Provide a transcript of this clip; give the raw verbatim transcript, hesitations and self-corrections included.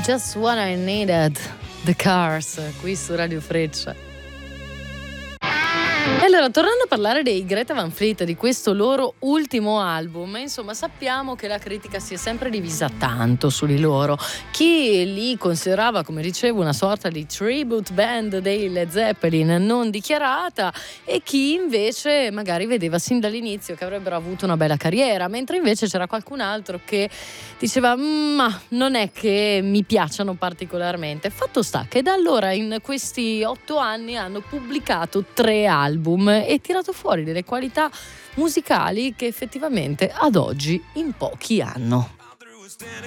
Just What I Needed, The Cars, qui su Radio Freccia. E allora, tornando a parlare dei Greta Van Fleet, di questo loro ultimo album, insomma, sappiamo che la critica si è sempre divisa tanto su di loro. Chi li considerava, come dicevo, una sorta di tribute band dei Led Zeppelin non dichiarata, e chi invece magari vedeva sin dall'inizio che avrebbero avuto una bella carriera, mentre invece c'era qualcun altro che diceva ma non è che mi piacciono particolarmente. Fatto sta che da allora, in questi otto anni, hanno pubblicato tre album e tirato fuori delle qualità musicali che effettivamente ad oggi in pochi hanno.